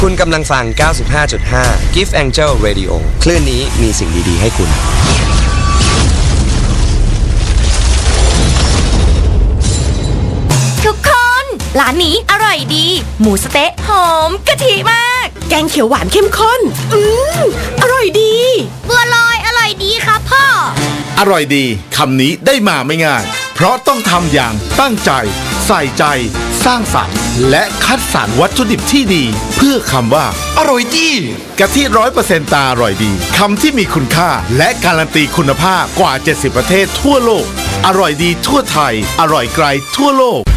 คุณกำลังฟัง 95.5 Gift Angel Radio คลื่นนี้มีสิ่งดีๆให้คุณทุกคนร้านนี้อร่อยดีหมูสะเต๊ะหอมกะทิมากแกงเขียวหวานเข้มข้นอร่อยดีบัวลอยอร่อยดีครับพ่ออร่อยดีคำนี้ได้มาไม่ง่ายเพราะต้องทำอย่างตั้งใจใส่ใจสร้างสรรค์และคัดสรรวัตถุดิบที่ดีเพื่อคำว่าอร่อยดีกะทิ 100% ตาอร่อยดีคำที่มีคุณค่าและการันตีคุณภาพกว่า70ประเทศทั่วโลกอร่อยดีทั่วไทยอร่อยไกลทั่วโลก